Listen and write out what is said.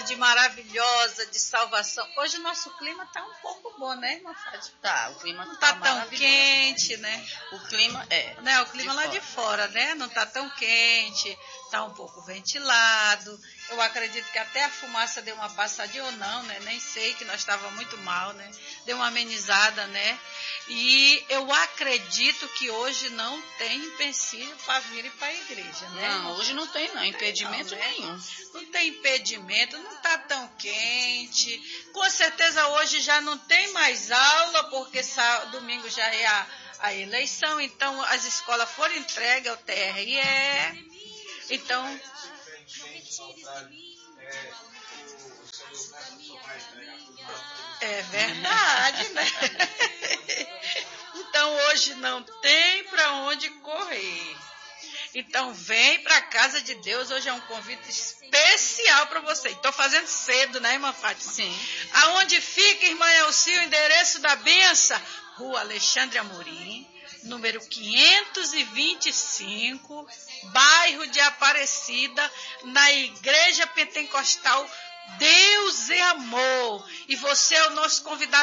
tarde maravilhosa de salvação. Hoje o nosso clima está um pouco bom, né, irmã Fátima? Tá, o clima não tá está tão quente, né? O clima é. Né, o clima lá de fora, né? Não está tão quente, está um pouco ventilado. Eu acredito que até a fumaça deu uma passadinha ou não, né? Nem sei, que nós estávamos muito mal, né? Deu uma amenizada, né? E eu acredito que hoje não tem empecilho para vir para a igreja, né? Não, hoje não tem não, impedimento né? nenhum. Não tem impedimento, não está tão quente. Com certeza hoje já não tem mais aula, porque domingo já é a eleição, então as escolas foram entregues ao TRE. Então, é verdade, né? Então hoje não tem para onde correr. Então vem para a casa de Deus, hoje é um convite especial para você. Estou fazendo cedo, né, irmã Fátima? Sim. Aonde fica, irmã Elci, o endereço da benção? Rua Alexandre Amorim, número 525, bairro de Aparecida, na Igreja Pentecostal Deus é Amor. E você é o nosso convidado